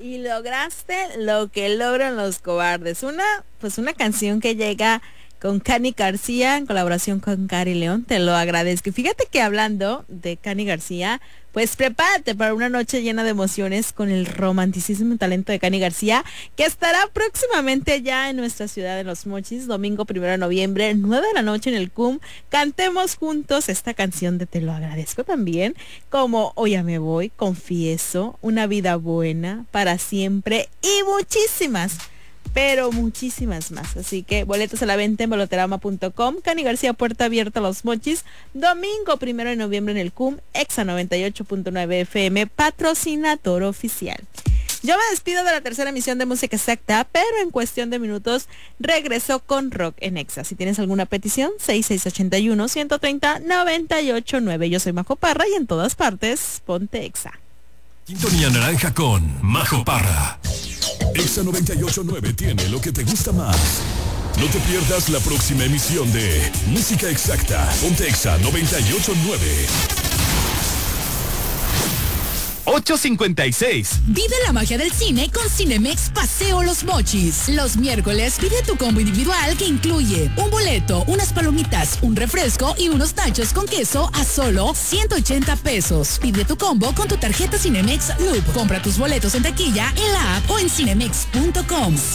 Y lograste lo que logran los cobardes. Una canción que llega con Cani García en colaboración con Cari León. Te lo agradezco. Y fíjate que hablando de Cani García, pues prepárate para una noche llena de emociones con el romanticismo y talento de Cani García, que estará próximamente ya en nuestra ciudad de Los Mochis, domingo 1 de noviembre, 9 de la noche en el CUM. Cantemos juntos esta canción de Te lo agradezco también, como Hoy ya me voy, Confieso, Una vida buena, Para siempre y muchísimas, pero muchísimas más. Así que boletos a la venta en boloterama.com. Cani García, puerta abierta a Los Mochis, domingo 1 de noviembre en el CUM, Exa 98.9 FM, patrocinador oficial. Yo me despido de la tercera emisión de Música Exacta, pero en cuestión de minutos regreso con Rock en Exa. Si tienes alguna petición, 6681-130-989. Yo soy Majo Parra y en todas partes, ponte Exa. Sintonía naranja con Majo Parra. Exa 98.9 tiene lo que te gusta más. No te pierdas la próxima emisión de Música Exacta. Ponte Exa 98.9. 8:56. Vive la magia del cine con Cinemex Paseo Los Mochis. Los miércoles pide tu combo individual que incluye un boleto, unas palomitas, un refresco y unos nachos con queso a solo 180 pesos. Pide tu combo con tu tarjeta Cinemex Loop. Compra tus boletos en taquilla, en la app o en cinemex.com.